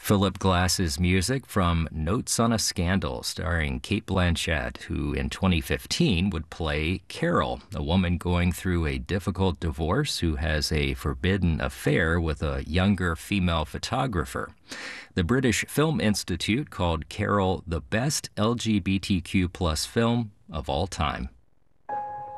Philip Glass's music from Notes on a Scandal, starring Cate Blanchett, who in 2015 would play Carol, a woman going through a difficult divorce who has a forbidden affair with a younger female photographer. The British Film Institute called Carol the best LGBTQ plus film of all time.